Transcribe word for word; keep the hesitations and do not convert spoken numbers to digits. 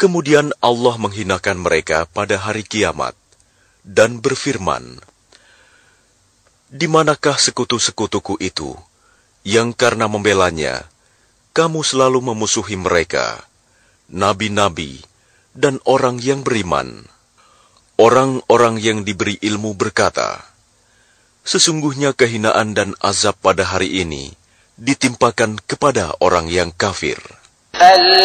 Kemudian Allah menghinakan mereka pada hari kiamat dan berfirman, "Di manakah sekutu-sekutuku itu, yang karena membelanya, kamu selalu memusuhi mereka, nabi-nabi, dan orang yang beriman?" Orang-orang yang diberi ilmu berkata, "Sesungguhnya kehinaan dan azab pada hari ini ditimpakan kepada orang yang kafir."